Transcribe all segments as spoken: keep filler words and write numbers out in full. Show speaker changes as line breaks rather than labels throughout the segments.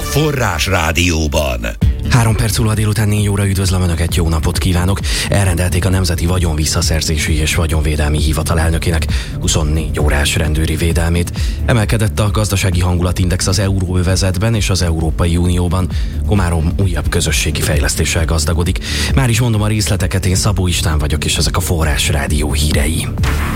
Forrás Rádióban.
Három perc múlva délután négy óra, üdvözlöm Önöket, jó napot kívánok! Elrendelték a Nemzeti Vagyonvisszaszerzési és Vagyonvédelmi Hivatal elnökének huszonnégy órás rendőri védelmét. Emelkedett a gazdasági hangulatindex az euróövezetben és az Európai Unióban. Komárom újabb közösségi fejlesztéssel gazdagodik. Már is mondom a részleteket, én Szabó István vagyok, és ezek a Forrás Rádió hírei.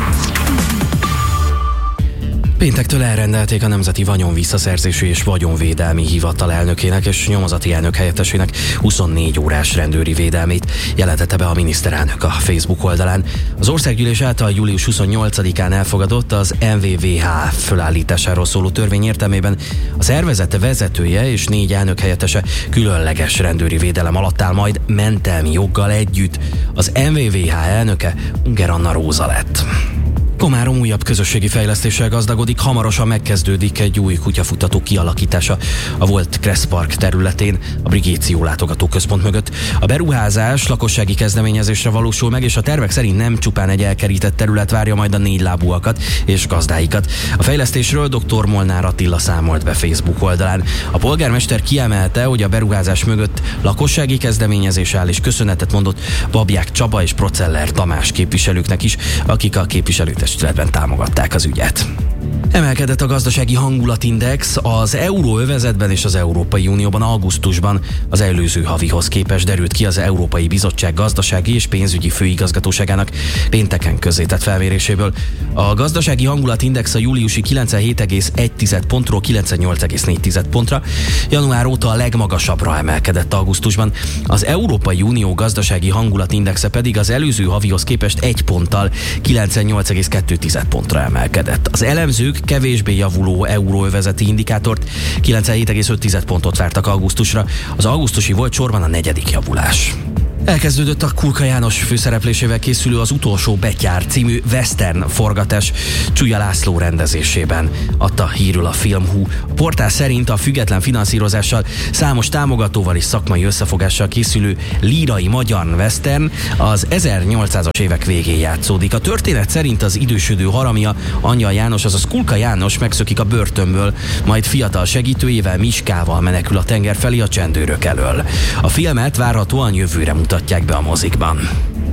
Péntektől elrendelték a Nemzeti Vagyonvisszaszerzési és Vagyonvédelmi Hivatal elnökének és nyomozati elnök helyettesének huszonnégy órás rendőri védelmét, jelentette be a miniszterelnök a Facebook oldalán. Az országgyűlés által július huszonnyolcadikán elfogadott az em vé vé há fölállításáról szóló törvény értelmében a szervezet vezetője és négy elnök helyettese különleges rendőri védelem alatt áll majd mentelmi joggal együtt. Az em vé vé há elnöke Unger Anna Róza lett. Komárom újabb közösségi fejlesztéssel gazdagodik, hamarosan megkezdődik egy új kutyafutató kialakítása a volt Kressz Park területén, a Brigéció látogatóközpont mögött. A beruházás lakossági kezdeményezésre valósul meg, és a tervek szerint nem csupán egy elkerített terület várja majd a négylábúakat és gazdáikat. A fejlesztésről dr. Molnár Attila számolt be Facebook oldalán. A polgármester kiemelte, hogy a beruházás mögött lakossági kezdeményezés áll, és köszönetet mondott Babják Csaba és Proceller Tamás képviselőknek is, akik a képviselőt testületben támogatták az ügyet. Emelkedett a gazdasági hangulatindex az euróövezetben és az Európai Unióban augusztusban. Az előző havihoz képest derült ki az Európai Bizottság gazdasági és pénzügyi főigazgatóságának pénteken közzétett felméréséből. A gazdasági hangulatindex a júliusi kilencvenhét egész egy pontról kilencvennyolc egész négy pontra, január óta a legmagasabbra emelkedett augusztusban. Az Európai Unió gazdasági hangulatindexe pedig az előző havihoz képest egy ponttal kilencvennyolc egész kettő pontra emelkedett. Az elemzők kevésbé javuló euróövezeti indikátort kilencvenhét egész öt pontot vártak augusztusra. Az augusztusi volt sorban a negyedik javulás. Elkezdődött a Kulka János főszereplésével készülő Az utolsó betyár című western forgatás Csúlya László rendezésében, adta hírül a Filmhu. A portál szerint a független finanszírozással, számos támogatóval és szakmai összefogással készülő lírai magyar western az ezernyolcszázas évek végén játszódik. A történet szerint az idősödő haramja, Angyal János, azaz Kulka János megszökik a börtönből, majd fiatal segítőjével, Miskával menekül a tenger felé a csendőrök elől. A filmet várhatóan jövőre mutatják be a mozikban.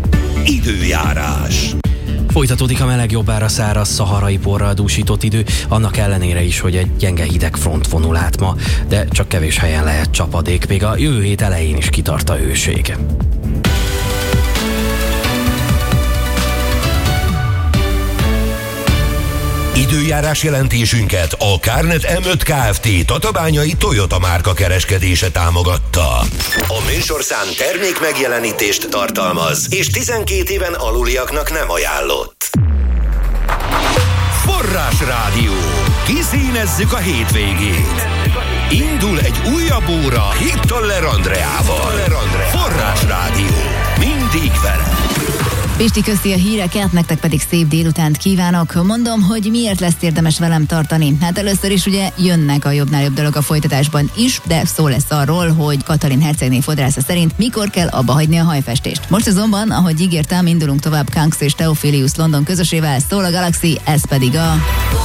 Időjárás.
Folytatódik a meleg jobbára száraz szaharai porral dúsított idő, annak ellenére is, hogy egy gyenge hideg front vonul át ma, de csak kevés helyen lehet csapadék, még a jövő hét elején is kitart a hőség.
Időjárás jelentésünket a Kárnet em öt Kft. Tatabányai Toyota márka kereskedése támogatta. A műsorszám termék megjelenítést tartalmaz, és tizenkét éven aluliaknak nem ajánlott. Forrás Rádió. Kiszínezzük a hétvégét. Indul egy újabb óra Hittoller Andreával. Forrás Rádió. Mindig vele.
Pisti, köszi a híreket, nektek pedig szép délutánt kívánok. Mondom, hogy miért lesz érdemes velem tartani. Hát először is ugye jönnek a jobbnál jobb dolog a folytatásban is, de szó lesz arról, hogy Katalin hercegné fodrásza szerint mikor kell abba hagyni a hajfestést. Most azonban, ahogy ígértem, indulunk tovább Kanks és Theophilus London közösével, szól a Galaxy, ez pedig a...